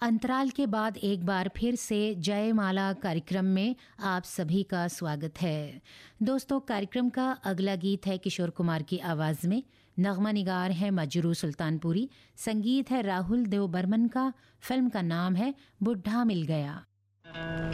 अंतराल के बाद एक बार फिर से जयमाला कार्यक्रम में आप सभी का स्वागत है। दोस्तों, कार्यक्रम का अगला गीत है किशोर कुमार की आवाज़ में। नगमा निगार है मजरू सुल्तानपुरी, संगीत है राहुल देव बर्मन का, फिल्म का नाम है बुढ़ा मिल गया।